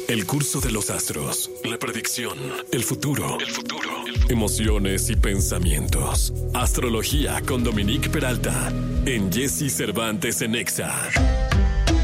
El curso de los astros, la predicción, el futuro, emociones y pensamientos. Astrología con Dominique Peralta en Jesse Cervantes en Exa.